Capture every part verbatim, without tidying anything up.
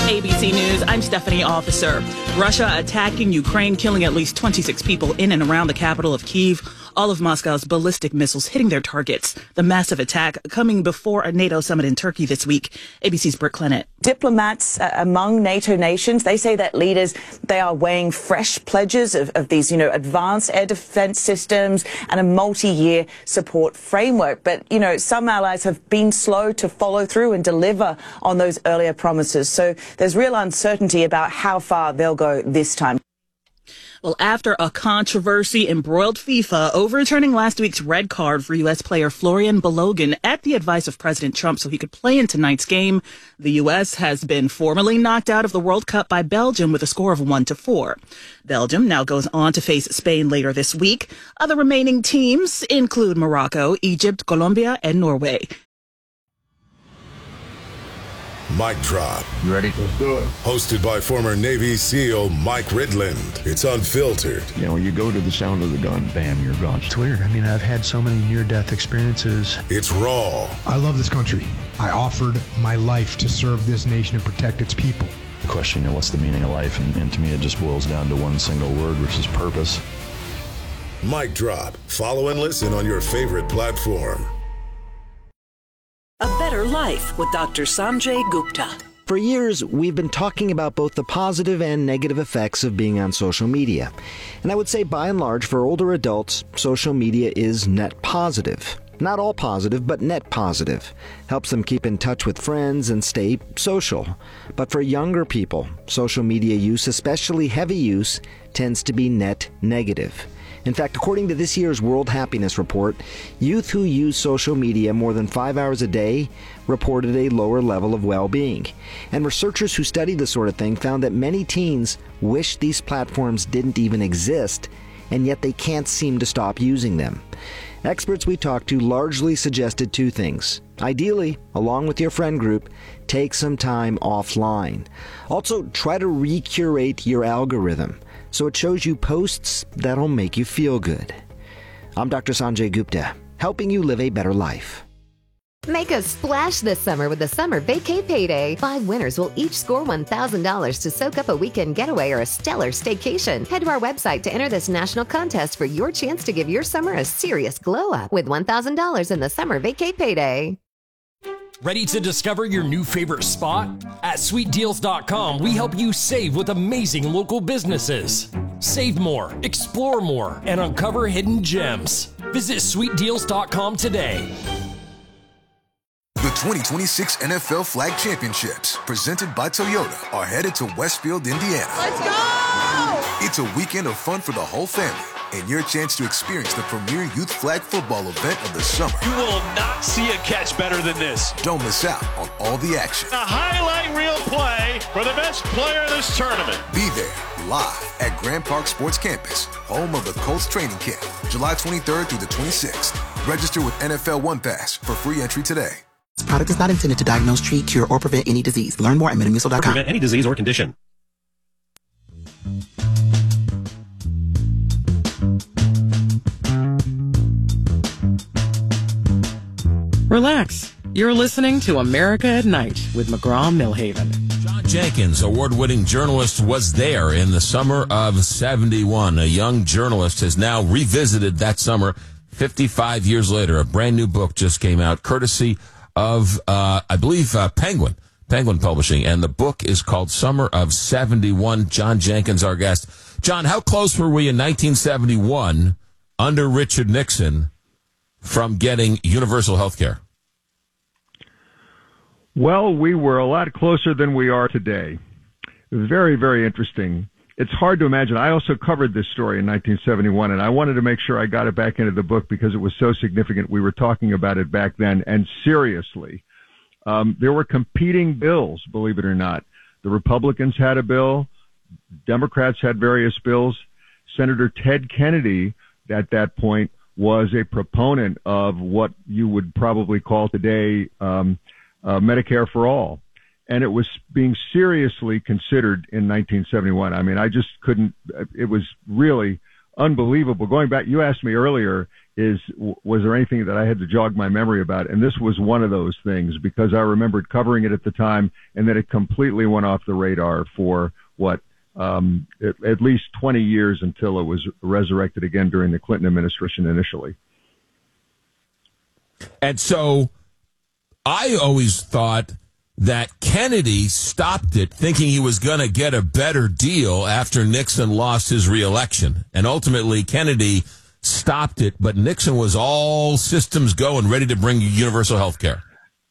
A B C News, I'm Stephanie Officer. Russia attacking Ukraine, killing at least twenty-six people in and around the capital of Kyiv. All of Moscow's ballistic missiles hitting their targets. The massive attack coming before a NATO summit in Turkey this week. A B C's Britt Clennett. Diplomats uh, among NATO nations, they say that leaders, they are weighing fresh pledges of, of these, you know, advanced air defense systems and a multi-year support framework. But, you know, some allies have been slow to follow through and deliver on those earlier promises. So there's real uncertainty about how far they'll go this time. Well, after a controversy embroiled FIFA overturning last week's red card for U S player Florian Balogun at the advice of President Trump so he could play in tonight's game, the U S has been formally knocked out of the World Cup by Belgium with a score of one to four. Belgium now goes on to face Spain later this week. Other remaining teams include Morocco, Egypt, Colombia, and Norway. Mic Drop. You ready? Let's do it. Hosted by former Navy SEAL Mike Ridland. It's unfiltered. You know, you go to the sound of the gun, bam, you're gone. It's weird. I mean, I've had so many near-death experiences. It's raw. I love this country. I offered my life to serve this nation and protect its people. The question, you know, what's the meaning of life? And, and to me, it just boils down to one single word, which is purpose. Mic Drop. Follow and listen on your favorite platform. A Better Life with Doctor Sanjay Gupta. For years, we've been talking about both the positive and negative effects of being on social media. And I would say, by and large, for older adults, social media is net positive. Not all positive, but net positive. Helps them keep in touch with friends and stay social. But for younger people, social media use, especially heavy use, tends to be net negative. In fact, according to this year's World Happiness Report, youth who use social media more than five hours a day reported a lower level of well-being. And researchers who study this sort of thing found that many teens wish these platforms didn't even exist, and yet they can't seem to stop using them. Experts we talked to largely suggested two things. Ideally, along with your friend group, take some time offline. Also, try to recurate your algorithm so it shows you posts that'll make you feel good. I'm Doctor Sanjay Gupta, helping you live a better life. Make a splash this summer with the Summer Vacay Payday. Five winners will each score one thousand dollars to soak up a weekend getaway or a stellar staycation. Head to our website to enter this national contest for your chance to give your summer a serious glow up with one thousand dollars in the Summer Vacay Payday. Ready to discover your new favorite spot? At sweet deals dot com, we help you save with amazing local businesses. Save more, explore more, and uncover hidden gems. Visit sweet deals dot com today. The twenty twenty-six N F L Flag Championships, presented by Toyota, are headed to Westfield, Indiana. Let's go! It's a weekend of fun for the whole family, and your chance to experience the premier youth flag football event of the summer. You will not see a catch better than this. Don't miss out on all the action. A highlight reel play for the best player in this tournament. Be there, live at Grand Park Sports Campus, home of the Colts training camp, July twenty-third through the twenty-sixth. Register with N F L One Pass for free entry today. This product is not intended to diagnose, treat, cure, or prevent any disease. Learn more at metamucil dot com. Prevent any disease or condition. Relax. You're listening to America at Night with McGraw-Milhaven. John Jenkins, award-winning journalist, was there in the summer of seventy-one. A young journalist has now revisited that summer fifty-five years later. A brand new book just came out, courtesy of, uh, I believe, uh, Penguin, Penguin Publishing. And the book is called Summer of seventy-one. John Jenkins, our guest. John, how close were we in nineteen seventy-one under Richard Nixon from getting universal health care? Well, we were a lot closer than we are today. It was very, very interesting. It's hard to imagine. I also covered this story in nineteen seventy-one, and I wanted to make sure I got it back into the book because it was so significant. We were talking about it back then, and seriously. Um, there were competing bills, believe it or not. The Republicans had a bill. Democrats had various bills. Senator Ted Kennedy, at that point, was a proponent of what you would probably call today um, uh, Medicare for all. And it was being seriously considered in nineteen seventy-one. I mean, I just couldn't, it was really unbelievable. Going back, you asked me earlier, is was there anything that I had to jog my memory about? And this was one of those things, because I remembered covering it at the time, and then it completely went off the radar for what um, at, at least twenty years until it was resurrected again during the Clinton administration initially. And so I always thought that Kennedy stopped it thinking he was going to get a better deal after Nixon lost his reelection. And ultimately, Kennedy stopped it, but Nixon was all systems go and ready to bring universal health care.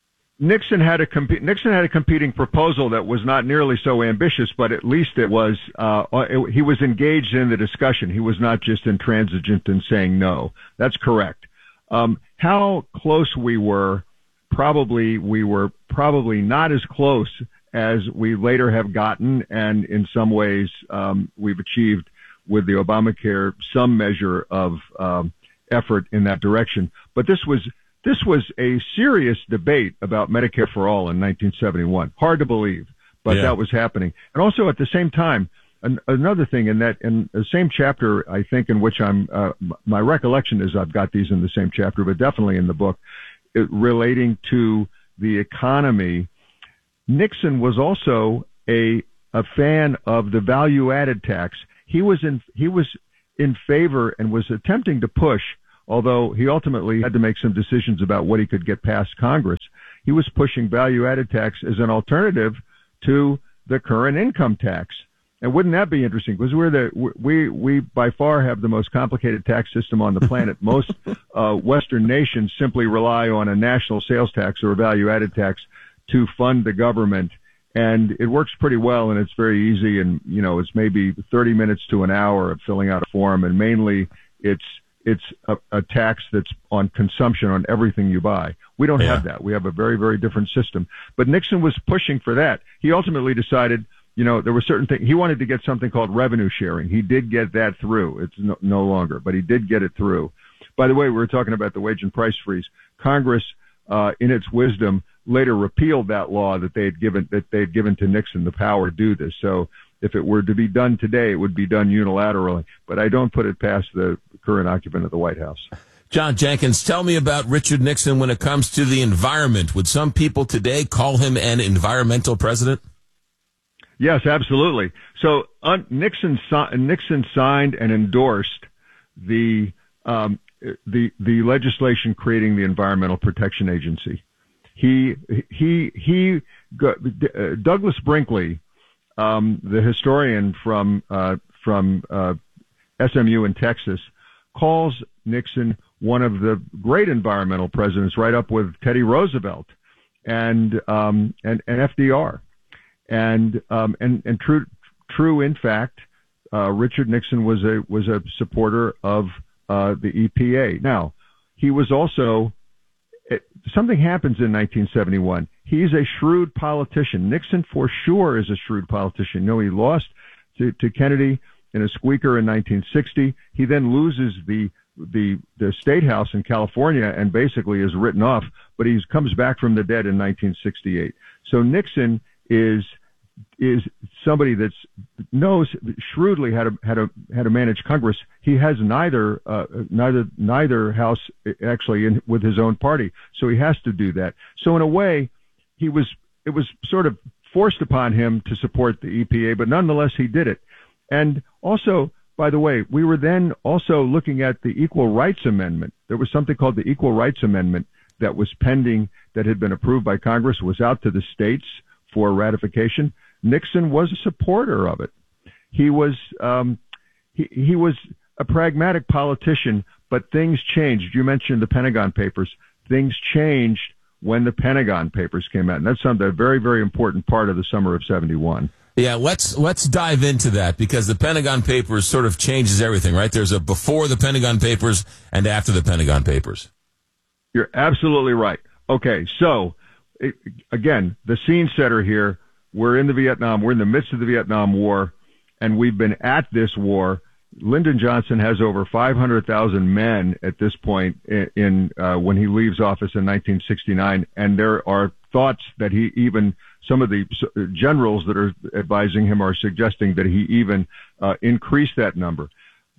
Nixon had a comp- Nixon had a competing proposal that was not nearly so ambitious, but at least it was, uh, it, he was engaged in the discussion. He was not just intransigent in saying no. That's correct. Um, how close we were, probably we were probably not as close as we later have gotten, and in some ways um, we've achieved with the Obamacare some measure of um, effort in that direction. But this was this was a serious debate about Medicare for all in nineteen seventy-one. Hard to believe, but yeah. that was happening. And also at the same time, an, another thing in that in the same chapter, I think, in which I'm uh, my recollection is I've got these in the same chapter, but definitely in the book, it, relating to the economy. Nixon was also a a fan of the value-added tax. He was in he was in favor and was attempting to push, although he ultimately had to make some decisions about what he could get past Congress. He was pushing value-added tax as an alternative to the current income tax. And wouldn't that be interesting? Because we're the we we by far have the most complicated tax system on the planet. Most uh, Western nations simply rely on a national sales tax or a value-added tax to fund the government. And it works pretty well, and it's very easy, and, you know, it's maybe thirty minutes to an hour of filling out a form, and mainly it's it's a, a tax that's on consumption on everything you buy. We don't yeah. have that. We have a very, very different system. But Nixon was pushing for that. He ultimately decided, you know, there were certain things. He wanted to get something called revenue sharing. He did get that through. It's no, no longer, but he did get it through. By the way, we were talking about the wage and price freeze. Congress, uh, in its wisdom, later repealed that law that they had given that they had given to Nixon the power to do this. So if it were to be done today, it would be done unilaterally. But I don't put it past the current occupant of the White House. John Jenkins, tell me about Richard Nixon when it comes to the environment. Would some people today call him an environmental president? Yes, absolutely. So uh, Nixon Nixon signed and endorsed the um, the the legislation creating the Environmental Protection Agency. He, he, he, uh, Douglas Brinkley, um, the historian from, uh, from, uh, S M U in Texas, calls Nixon one of the great environmental presidents, right up with Teddy Roosevelt and, um, and, and F D R. And, um, and, and true, true, in fact, uh, Richard Nixon was a, was a supporter of, uh, the E P A. Now, he was also, It, something happens in nineteen seventy-one. He's a shrewd politician. Nixon, for sure, is a shrewd politician. You know, he lost to, to Kennedy in a squeaker in nineteen sixty. He then loses the, the, the State House in California and basically is written off, but he comes back from the dead in nineteen sixty-eight. So Nixon is, is somebody that knows shrewdly how to, how to, how to manage Congress. He has neither, uh, neither, neither house actually in, with his own party. So he has to do that. So in a way, he was, it was sort of forced upon him to support the E P A, but nonetheless, he did it. And also, by the way, we were then also looking at the Equal Rights Amendment. There was something called the Equal Rights Amendment that was pending, that had been approved by Congress, was out to the states for ratification. Nixon was a supporter of it. He was, um, he, he was a pragmatic politician, but things changed. You mentioned the Pentagon Papers. Things changed when the Pentagon Papers came out, and that's something a very, very important part of the summer of seventy-one. Yeah, let's let's dive into that, because the Pentagon Papers sort of changes everything, right? There's a before the Pentagon Papers and after the Pentagon Papers. You're absolutely right. Okay, so it, again, the scene setter here. We're in the Vietnam. We're in the midst of the Vietnam War, and we've been at this war. Lyndon Johnson has over five hundred thousand men at this point in, in uh, when he leaves office in nineteen sixty-nine, and there are thoughts that he even, some of the generals that are advising him are suggesting that he even uh, increase that number.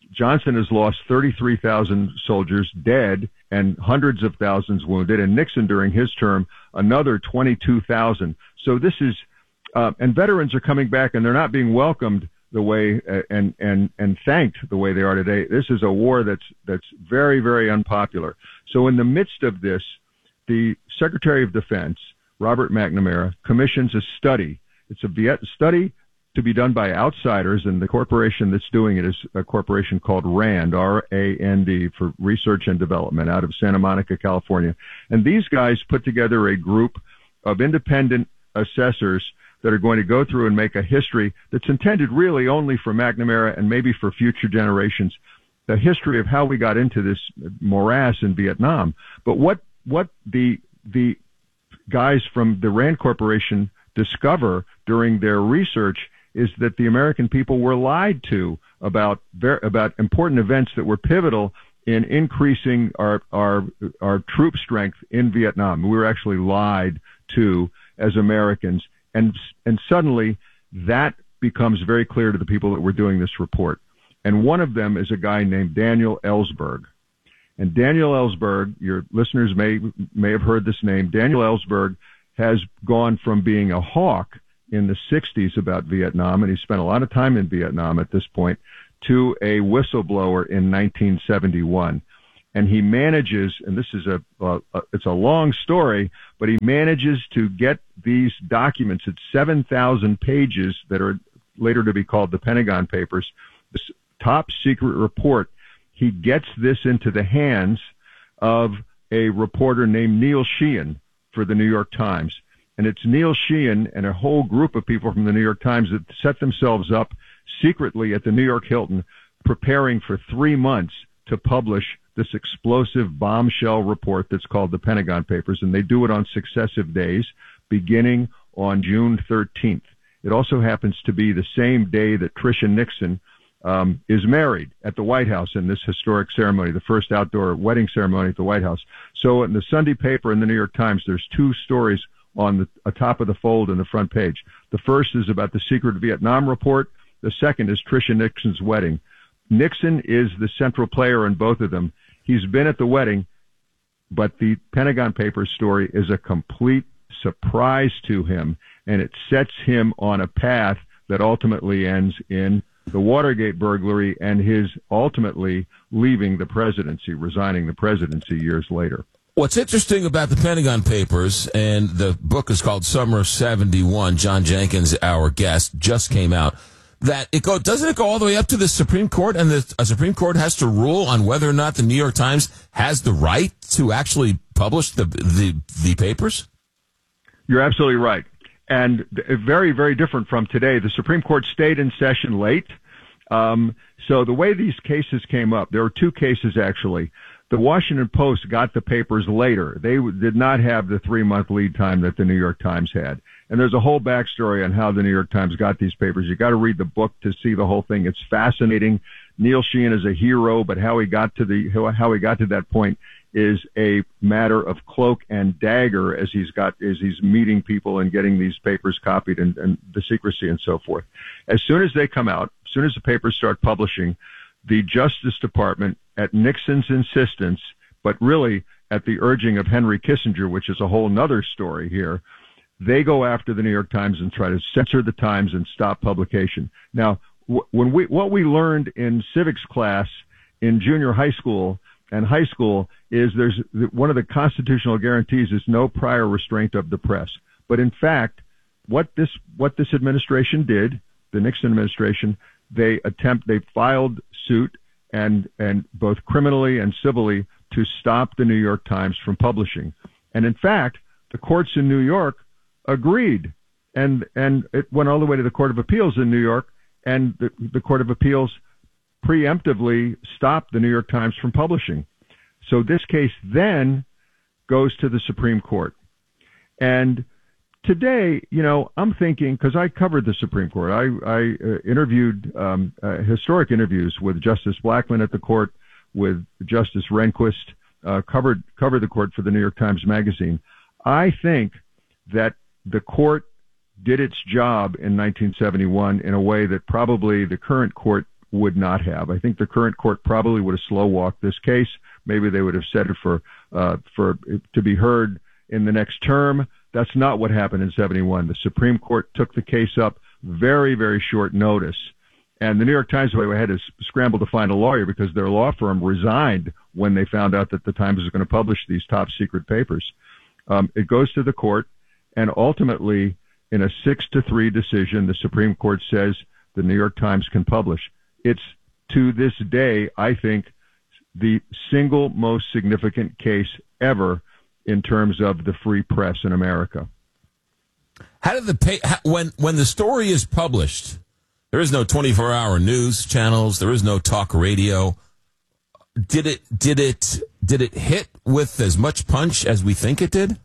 Johnson has lost thirty-three thousand soldiers dead and hundreds of thousands wounded, and Nixon during his term, another twenty-two thousand. So this is, uh, and veterans are coming back and they're not being welcomed the way uh, and and and thanked the way they are today. This is a war that's that's very, very unpopular. So in the midst of this, the Secretary of Defense, Robert McNamara, commissions a study. It's a Viet study to be done by outsiders, and the corporation that's doing it is a corporation called RAND, R A N D, for Research and Development, out of Santa Monica, California. And these guys put together a group of independent assessors that are going to go through and make a history that's intended really only for McNamara and maybe for future generations, the history of how we got into this morass in Vietnam. But what what the the guys from the RAND Corporation discover during their research is that the American people were lied to about ver- about important events that were pivotal in increasing our our our troop strength in Vietnam. We were actually lied to as Americans. And and suddenly that becomes very clear to the people that were doing this report. And one of them is a guy named Daniel Ellsberg. And Daniel Ellsberg, your listeners may may have heard this name. Daniel Ellsberg has gone from being a hawk in the sixties about Vietnam, and he spent a lot of time in Vietnam at this point, to a whistleblower in nineteen seventy-one. And he manages, and this is a, uh, it's a long story, but he manages to get these documents at seven thousand pages that are later to be called the Pentagon Papers, this top secret report. He gets this into the hands of a reporter named Neil Sheehan for the New York Times. And it's Neil Sheehan and a whole group of people from the New York Times that set themselves up secretly at the New York Hilton, preparing for three months to publish this explosive bombshell report that's called the Pentagon Papers, and they do it on successive days, beginning on June thirteenth. It also happens to be the same day that Tricia Nixon um, is married at the White House in this historic ceremony, the first outdoor wedding ceremony at the White House. So in the Sunday paper in the New York Times, there's two stories on the atop of the fold in the front page. The first is about the secret Vietnam report. The second is Tricia Nixon's wedding. Nixon is the central player in both of them. He's been at the wedding, but the Pentagon Papers story is a complete surprise to him, and it sets him on a path that ultimately ends in the Watergate burglary and his ultimately leaving the presidency, resigning the presidency years later. What's interesting about the Pentagon Papers, and the book is called Summer of seventy-one, John Jenkins, our guest, just came out, that it go doesn't it go all the way up to the Supreme Court, and the a Supreme Court has to rule on whether or not the New York Times has the right to actually publish the the, the papers? You're absolutely right. And very, very different from today. The Supreme Court stayed in session late. Um, so the way these cases came up, there were two cases actually. The Washington Post got the papers later. They did not have the three-month lead time that the New York Times had. And there's a whole backstory on how the New York Times got these papers. You got to read the book to see the whole thing. It's fascinating. Neil Sheehan is a hero, but how he got to the how he got to that point is a matter of cloak and dagger as he's got as he's meeting people and getting these papers copied and, and the secrecy and so forth. As soon as they come out, as soon as the papers start publishing, the Justice Department, at Nixon's insistence, but really at the urging of Henry Kissinger, which is a whole nother story here, they go after the New York Times and try to censor the Times and stop publication. Now, when we what we learned in civics class in junior high school and high school is there's one of the constitutional guarantees is no prior restraint of the press. But in fact, what this what this administration did, the Nixon administration, they attempt they filed suit and and both criminally and civilly to stop the New York Times from publishing. And in fact, the courts in New York agreed, and and it went all the way to the Court of Appeals in New York, and the, the Court of Appeals preemptively stopped the New York Times from publishing. So this case then goes to the Supreme Court. And today, you know, I'm thinking, because I covered the Supreme Court, I, I uh, interviewed um, uh, historic interviews with Justice Blackmun at the court, with Justice Rehnquist, uh, covered covered the court for the New York Times Magazine. I think that the court did its job in nineteen seventy-one in a way that probably the current court would not have. I think the current court probably would have slow-walked this case. Maybe they would have set it for uh, for to be heard in the next term. That's not what happened in seventy-one. The Supreme Court took the case up very, very short notice. And the New York Times, by the way, had to scramble to find a lawyer because their law firm resigned when they found out that the Times was going to publish these top secret papers. Um, it goes to the court, and ultimately, in a six to three decision, the Supreme Court says the New York Times can publish. It's, to this day, I think, the single most significant case ever in terms of the free press in America. How did the pay, how, when when the story is published, there is no twenty-four hour news channels, there is no talk radio. Did it did it did it hit with as much punch as we think it did?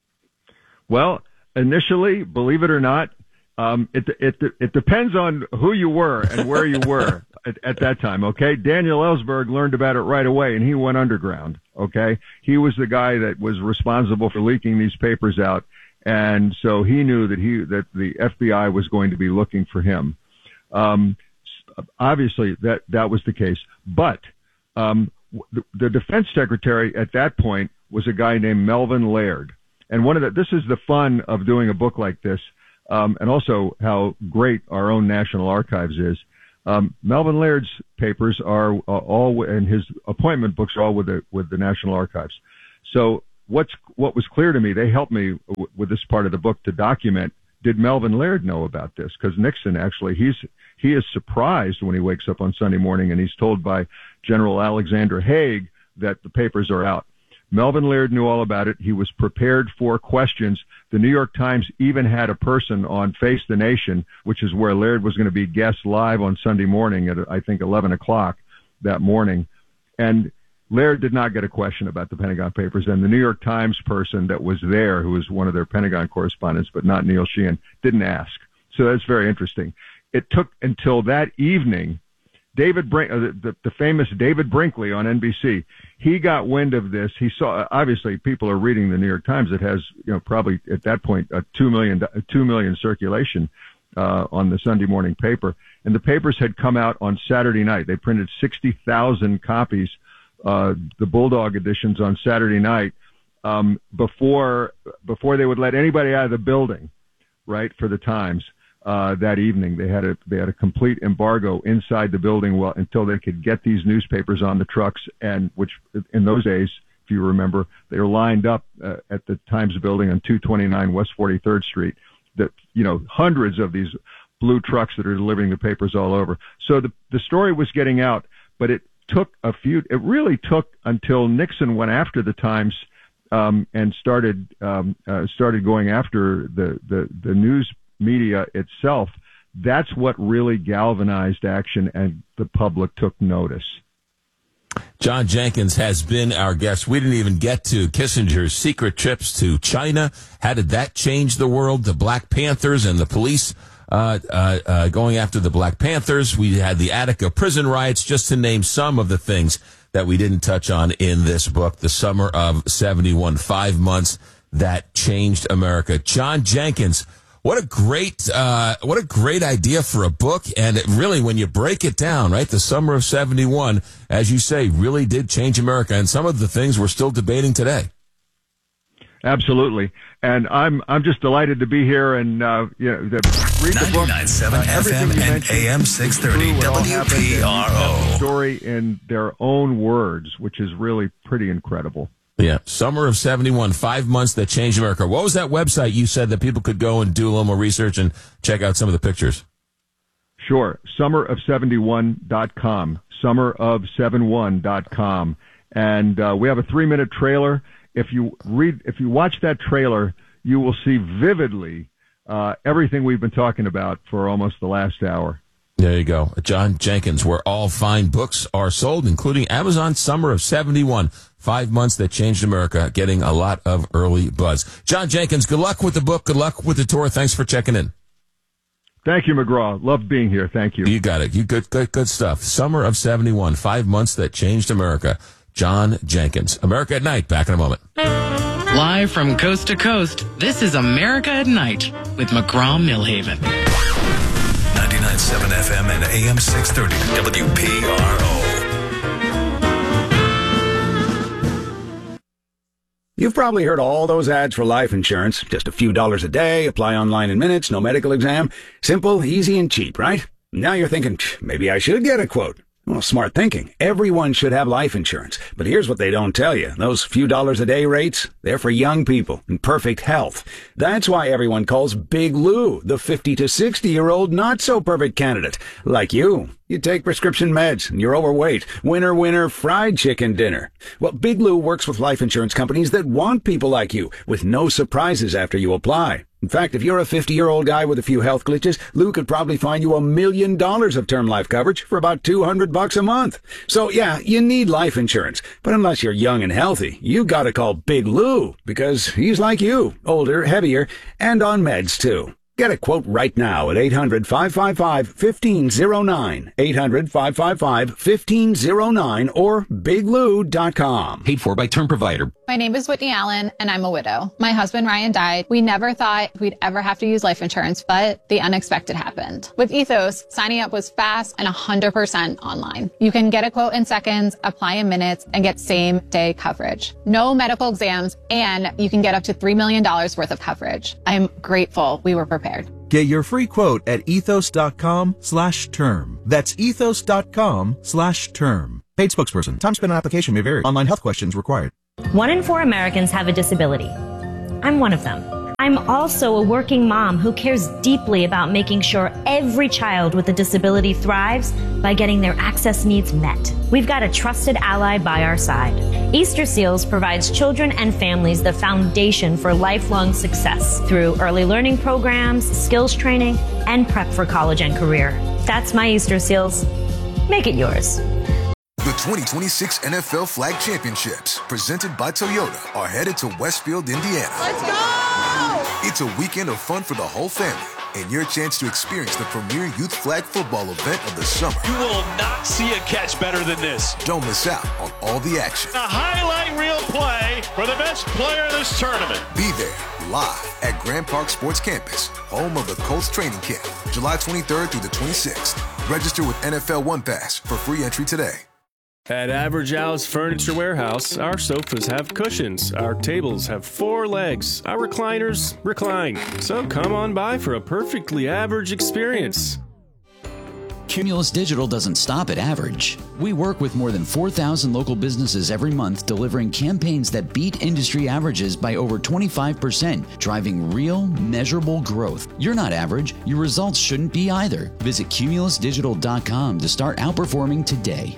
Well, initially, believe it or not, um, it it it depends on who you were and where you were at, at that time. Okay, Daniel Ellsberg learned about it right away, and he went underground. Okay, he was the guy that was responsible for leaking these papers out, and so he knew that he that the F B I was going to be looking for him. Um, obviously, that that was the case, but um, the, the defense secretary at that point was a guy named Melvin Laird. And one of the, this is the fun of doing a book like this, um, and also how great our own National Archives is. Um, Melvin Laird's papers are uh, all, and his appointment books are all with the, with the National Archives. So what's, what was clear to me, they helped me w- with this part of the book to document, did Melvin Laird know about this? Because Nixon actually, he's, he is surprised when he wakes up on Sunday morning and he's told by General Alexander Haig that the papers are out. Melvin Laird knew all about it. He was prepared for questions. The New York Times even had a person on Face the Nation, which is where Laird was going to be guest live on Sunday morning at, I think, eleven o'clock that morning. And Laird did not get a question about the Pentagon Papers. And the New York Times person that was there, who was one of their Pentagon correspondents, but not Neil Sheehan, didn't ask. So that's very interesting. It took until that evening, David Brink, uh, the, the famous David Brinkley on N B C, he got wind of this. He saw, obviously, people are reading the New York Times. It has, you know, probably at that point, a two million, two million circulation uh, on the Sunday morning paper. And the papers had come out on Saturday night. They printed sixty thousand copies, uh, the Bulldog editions on Saturday night, um, before before they would let anybody out of the building, right, for the Times. Uh, that evening, they had a they had a complete embargo inside the building well, until they could get these newspapers on the trucks, and which in those days, if you remember, they were lined up uh, at the Times building on two twenty-nine West forty-third Street. That you know, hundreds of these blue trucks that are delivering the papers all over. So the the story was getting out, but it took a few. It really took until Nixon went after the Times um, and started um, uh, started going after the the the news media itself. That's what really galvanized action, and the public took notice. John Jenkins has been our guest. We didn't even get to Kissinger's secret trips to China. How did that change the world? The Black Panthers and the police uh, uh, uh, going after the Black Panthers. We had the Attica prison riots, just to name some of the things that we didn't touch on in this book. The summer of seventy-one, five months that changed America. John Jenkins, What a great, uh, what a great idea for a book. And it really, when you break it down, right, the summer of seventy-one, as you say, really did change America. And some of the things we're still debating today. Absolutely. And I'm, I'm just delighted to be here and, uh, you know, the, read the book. ninety-nine point seven uh, F M and A M six thirty W P R O. Story in their own words, which is really pretty incredible. Yeah, summer of seventy-one, five months that changed America. What was that website you said that people could go and do a little more research and check out some of the pictures? Sure, summer of seventy-one dot com, summer of seventy-one dot com. And uh, we have a three-minute trailer. If you read, if you watch that trailer, you will see vividly uh, everything we've been talking about for almost the last hour. There you go. John Jenkins, where all fine books are sold, including Amazon Summer of seventy-one. Five months that changed America, getting a lot of early buzz. John Jenkins, good luck with the book. Good luck with the tour. Thanks for checking in. Thank you, McGraw. Love being here. Thank you. You got it. You good, good, good stuff. Summer of seventy-one. Five months that changed America. John Jenkins. America at Night. Back in a moment. Live from coast to coast, this is America at Night with McGraw Millhaven. ninety-nine point seven F M and A M six thirty W P R O. You've probably heard all those ads for life insurance. Just a few dollars a day, apply online in minutes, no medical exam. Simple, easy, and cheap, right? Now you're thinking, maybe I should get a quote. Well, smart thinking. Everyone should have life insurance. But here's what they don't tell you. Those few dollars a day rates, they're for young people in perfect health. That's why everyone calls Big Lou the fifty to sixty-year-old not-so-perfect candidate. Like you. You take prescription meds, and you're overweight. Winner, winner, fried chicken dinner. Well, Big Lou works with life insurance companies that want people like you, with no surprises after you apply. In fact, if you're a fifty-year-old guy with a few health glitches, Lou could probably find you a million dollars of term life coverage for about two hundred bucks a month. So yeah, you need life insurance. But unless you're young and healthy, you gotta call Big Lou, because he's like you, older, heavier, and on meds too. Get a quote right now at eight hundred, five five five, one five zero nine, eight hundred, five five five, one five zero nine, or big lou dot com. Paid for by Term Provider. My name is Whitney Allen, and I'm a widow. My husband, Ryan, died. We never thought we'd ever have to use life insurance, but the unexpected happened. With Ethos, signing up was fast and one hundred percent online. You can get a quote in seconds, apply in minutes, and get same-day coverage. No medical exams, and you can get up to three million dollars worth of coverage. I'm grateful we were prepared. Get your free quote at ethos.com slash term. That's ethos.com slash term. Paid spokesperson. Time spent on application may vary. Online health questions required. One in four Americans have a disability. I'm one of them. I'm also a working mom who cares deeply about making sure every child with a disability thrives by getting their access needs met. We've got a trusted ally by our side. Easter Seals provides children and families the foundation for lifelong success through early learning programs, skills training, and prep for college and career. That's my Easter Seals. Make it yours. The twenty twenty-six N F L Flag Championships, presented by Toyota, are headed to Westfield, Indiana. Let's go! It's a weekend of fun for the whole family, and your chance to experience the premier youth flag football event of the summer. You will not see a catch better than this. Don't miss out on all the action. A highlight reel play for the best player of this tournament. Be there, live at Grand Park Sports Campus, home of the Colts training camp, July twenty-third through the twenty-sixth. Register with N F L One Pass for free entry today. At Average Al's Furniture Warehouse, our sofas have cushions, our tables have four legs, our recliners recline. So come on by for a perfectly average experience. Cumulus Digital doesn't stop at average. We work with more than four thousand local businesses every month, delivering campaigns that beat industry averages by over twenty-five percent, driving real, measurable growth. You're not average. Your results shouldn't be either. Visit cumulus digital dot com to start outperforming today.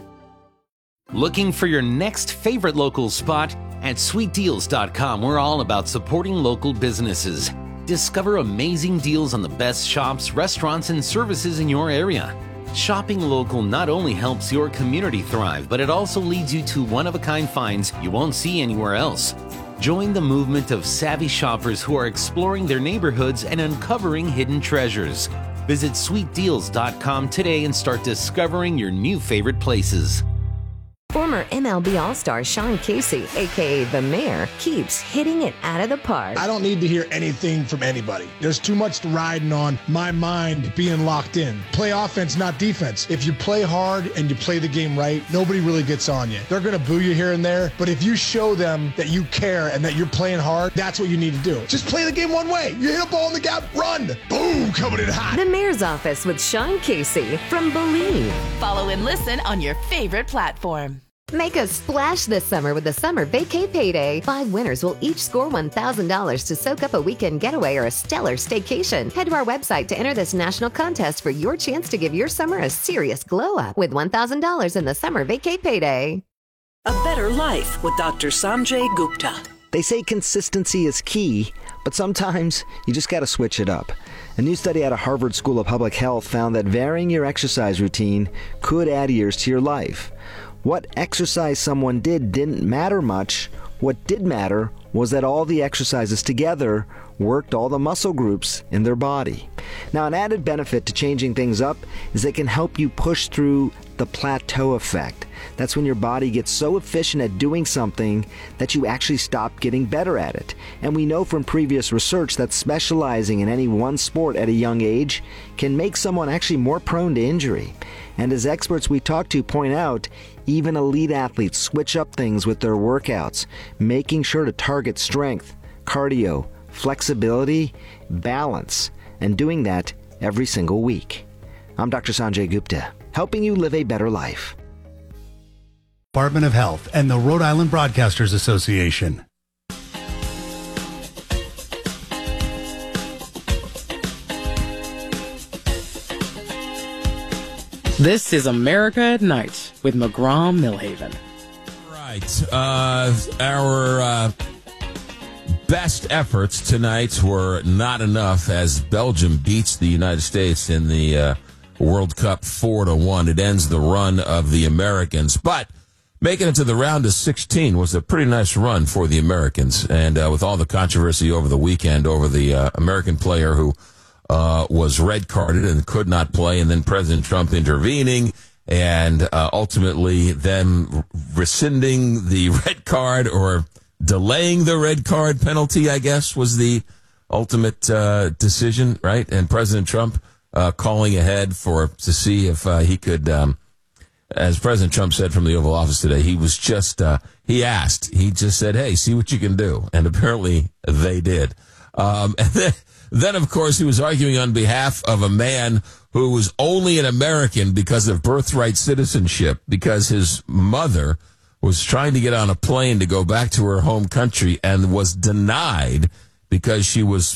Looking for your next favorite local spot? At sweet deals dot com, we're all about supporting local businesses. Discover amazing deals on the best shops, restaurants, and services in your area. Shopping local not only helps your community thrive, but it also leads you to one-of-a-kind finds you won't see anywhere else. Join the movement of savvy shoppers who are exploring their neighborhoods and uncovering hidden treasures. Visit sweet deals dot com today and start discovering your new favorite places. Former M L B All-Star Sean Casey, a k a. The Mayor, keeps hitting it out of the park. I don't need to hear anything from anybody. There's too much riding on my mind being locked in. Play offense, not defense. If you play hard and you play the game right, nobody really gets on you. They're going to boo you here and there, but if you show them that you care and that you're playing hard, that's what you need to do. Just play the game one way. You hit a ball in the gap, run. Boom, coming in hot. The Mayor's Office with Sean Casey from Believe. Follow and listen on your favorite platform. Make a splash this summer with the Summer Vacay Payday. Five winners will each score one thousand dollars to soak up a weekend getaway or a stellar staycation. Head to our website to enter this national contest for your chance to give your summer a serious glow up with one thousand dollars in the Summer Vacay Payday. A Better Life with Doctor Sanjay Gupta. They say consistency is key, but sometimes you just got to switch it up. A new study out of Harvard School of Public Health found that varying your exercise routine could add years to your life. What exercise someone did didn't matter much. What did matter was that all the exercises together worked all the muscle groups in their body. Now, an added benefit to changing things up is it can help you push through the plateau effect. That's when your body gets so efficient at doing something that you actually stop getting better at it. And we know from previous research that specializing in any one sport at a young age can make someone actually more prone to injury. And as experts we talk to point out, even elite athletes switch up things with their workouts, making sure to target strength, cardio, flexibility, balance, and doing that every single week. I'm Doctor Sanjay Gupta, helping you live a better life. Department of Health and the Rhode Island Broadcasters Association. This is America at Night with McGraw-Milhaven. Right. Uh, our uh, best efforts tonight were not enough as Belgium beats the United States in the uh, World Cup four to one. It ends the run of the Americans. But making it to the round of sixteen was a pretty nice run for the Americans. And uh, with all the controversy over the weekend over the uh, American player who uh, was red carded and could not play, and then President Trump intervening, and uh, ultimately them rescinding the red card or delaying the red card penalty, I guess, was the ultimate uh, decision, right? And President Trump uh, calling ahead for to see if uh, he could, um, as President Trump said from the Oval Office today, he was just, uh, he asked, he just said, hey, see what you can do. And apparently they did. Um, and then, then, of course, he was arguing on behalf of a man who was only an American because of birthright citizenship, because his mother was trying to get on a plane to go back to her home country and was denied because she was